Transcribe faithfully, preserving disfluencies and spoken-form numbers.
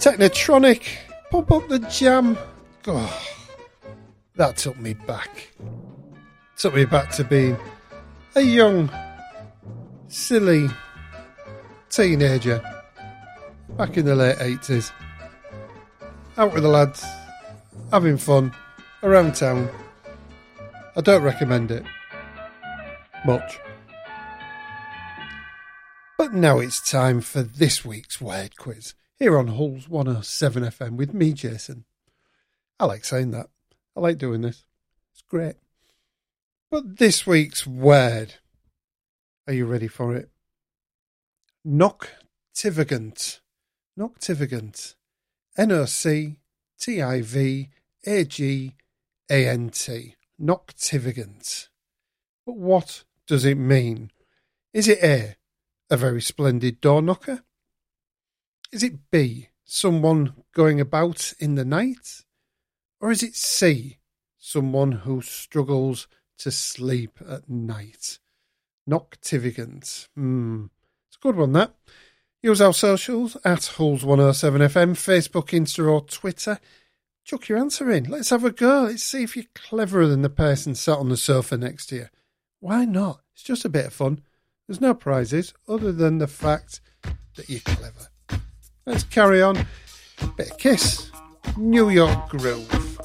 Technotronic, Pump Up the Jam. Oh, that took me back. Took me back to being a young, silly teenager back in the late eighties. Out with the lads, having fun, around town. I don't recommend it much. But now it's time for this week's Word Quiz, here on Hull's one oh seven F M with me, Jason. I like saying that. I like doing this. It's great. But this week's word, are you ready for it? Noctivagant. Noctivagant. N O C T I V A G A N T. Noctivagant. But what does it mean? Is it A, a very splendid door knocker? Is it B, someone going about in the night? Or is it C, someone who struggles to sleep at night? Noctivagant. Hmm. It's a good one, that. Use our socials at Hulls one oh seven F M, Facebook, Insta or Twitter. Chuck your answer in. Let's have a go. Let's see if you're cleverer than the person sat on the sofa next to you. Why not? It's just a bit of fun. There's no prizes other than the fact that you're clever. Let's carry on. Bit of Kiss. New York Groove.